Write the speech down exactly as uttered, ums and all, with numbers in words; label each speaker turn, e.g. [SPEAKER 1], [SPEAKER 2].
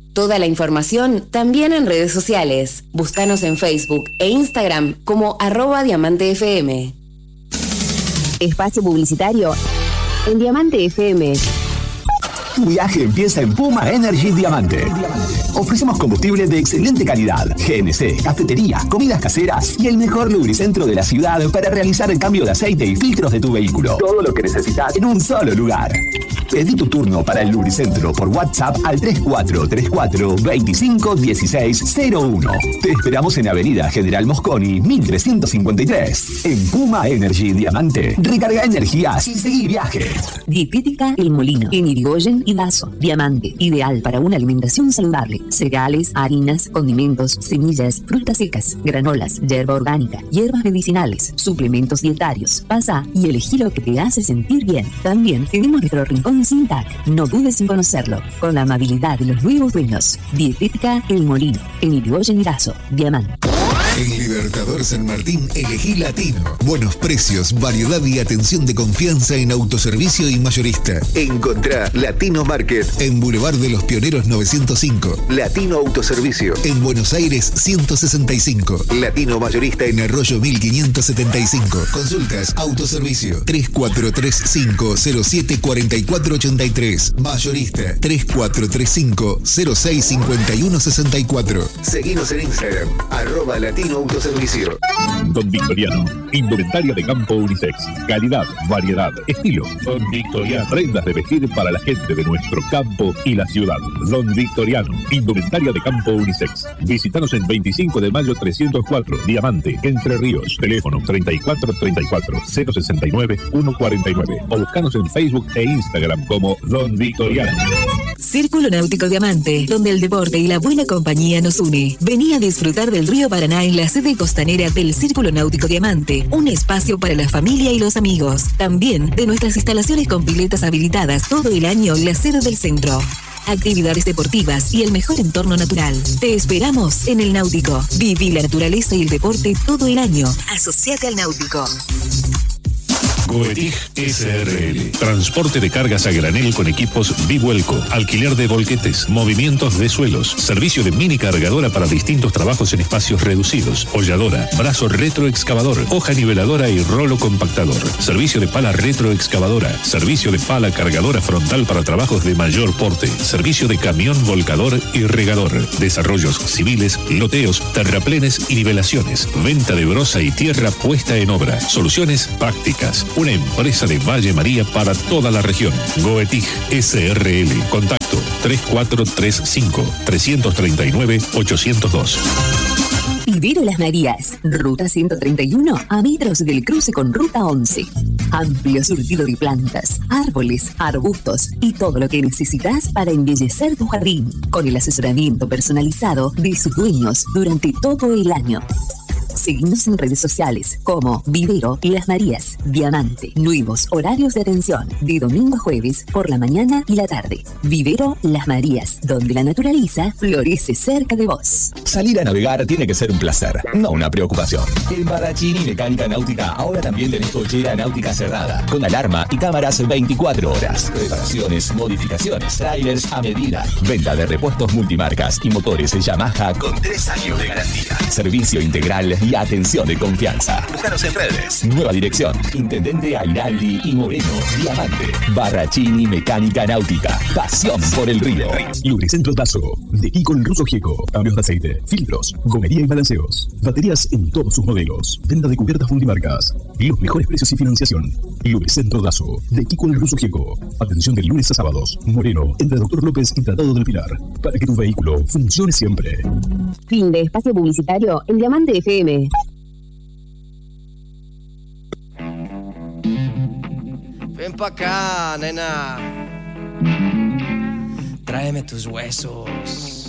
[SPEAKER 1] Toda la información también en redes sociales. Búscanos en Facebook e Instagram como arroba Diamante F M. Espacio publicitario en Diamante F M.
[SPEAKER 2] Tu viaje empieza en Puma Energy Diamante. Ofrecemos combustible de excelente calidad, G N C, cafetería, comidas caseras y el mejor lubricentro de la ciudad para realizar el cambio de aceite y filtros de tu vehículo. Todo lo que necesitas en un solo lugar. Pedí tu turno para el lubricentro por WhatsApp al tres cuatro tres cuatro, veinticinco, dieciséis, cero uno. Te esperamos en Avenida General Mosconi, mil trescientos cincuenta y tres. En Puma Energy Diamante. Recarga energías y seguí viaje.
[SPEAKER 3] Dietética El Molino, en Irigoyen y Dazo. Diamante, ideal para una alimentación saludable. Cereales, harinas, condimentos, semillas, frutas secas, granolas, hierba orgánica, hierbas medicinales, suplementos dietarios. Pasa y elegí lo que te hace sentir bien. También tenemos nuestro rincón sin T A C. No dudes en conocerlo. Con la amabilidad de los nuevos dueños. Dietética El Molino, en Irigoyen y Dazo. Diamante.
[SPEAKER 4] En Libertador San Martín, elegí Latino. Buenos precios, variedad y atención de confianza en autoservicio y mayorista. Encontrá Latino Market en Boulevard de los Pioneros novecientos cinco. Latino Autoservicio en Buenos Aires ciento sesenta y cinco. Latino Mayorista en Arroyo mil quinientos setenta y cinco. Consultas Autoservicio tres cuatro tres cinco, cero siete cuatro cuatro ocho tres. Mayorista tres cuatro tres cinco, cero seis cinco uno seis cuatro. Seguinos en Instagram, arroba Latino Autoservicio.
[SPEAKER 5] Don Victoriano, indumentaria de campo unisex. Calidad, variedad, estilo. Don Victoriano, prendas de vestir para la gente de nuestro campo y la ciudad. Don Victoriano, indumentaria de campo unisex. Visítanos en veinticinco de mayo trescientos cuatro, Diamante, Entre Ríos. Teléfono treinta y cuatro treinta y cuatro, cero sesenta y nueve, ciento cuarenta y nueve. O buscanos en Facebook e Instagram como Don Victoriano.
[SPEAKER 3] Círculo Náutico Diamante, donde el deporte y la buena compañía nos une. Vení a disfrutar del río Paraná en la sede costanera del Círculo Náutico Diamante, un espacio para la familia y los amigos. También de nuestras instalaciones con piletas habilitadas todo el año en la sede del centro. Actividades deportivas y el mejor entorno natural. Te esperamos en el Náutico. Viví la naturaleza y el deporte todo el año. Asociate al Náutico.
[SPEAKER 5] Goetig S R L. Transporte de cargas a granel con equipos Bivuelco. Alquiler de volquetes, movimientos de suelos, servicio de mini cargadora para distintos trabajos en espacios reducidos, holladora, brazo retroexcavador, hoja niveladora y rolo compactador. Servicio de pala retroexcavadora, servicio de pala cargadora frontal para trabajos de mayor porte, servicio de camión volcador y regador, desarrollos civiles, loteos, terraplenes y nivelaciones, venta de brosa y tierra puesta en obra, soluciones prácticas. Una empresa de Valle María para toda la región. Goetig S R L. Contacto tres cuatro tres cinco, tres tres nueve, ocho cero dos.
[SPEAKER 3] Vivero Las Marías, Ruta ciento treinta y uno, a metros del cruce con Ruta once. Amplio surtido de plantas, árboles, arbustos y todo lo que necesitas para embellecer tu jardín, con el asesoramiento personalizado de sus dueños durante todo el año. Seguimos en redes sociales como Vivero Las Marías, Diamante. Nuevos horarios de atención de domingo a jueves por la mañana y la tarde. Vivero Las Marías, donde la naturaleza florece cerca de vos.
[SPEAKER 2] Salir a navegar tiene que ser un placer, no una preocupación. En Barrachini Mecánica Náutica ahora también tenés cochera náutica cerrada, con alarma y cámaras veinticuatro horas. Reparaciones, modificaciones, trailers a medida. Venta de repuestos multimarcas y motores de Yamaha con tres años de garantía. Servicio integral y atención de confianza. Búscanos en redes. Nueva dirección. Intendente Airaldi y Moreno. Diamante. Barrachini Mecánica Náutica. Pasión por el río.
[SPEAKER 6] Lubricentro Dazo. De Kiko Russo Gieco. Cambios de aceite, filtros, gomería y balanceos. Baterías en todos sus modelos. Venta de cubiertas multimarcas. Los mejores precios y financiación. Lubricentro Dazo. De Kiko Russo Gieco. Atención de lunes a sábados. Moreno. Entre Doctor López y Tratado del Pilar. Para que tu vehículo funcione siempre.
[SPEAKER 1] Fin de espacio publicitario en Diamante F M.
[SPEAKER 7] Ven pa' acá, nena. Tráeme tus huesos.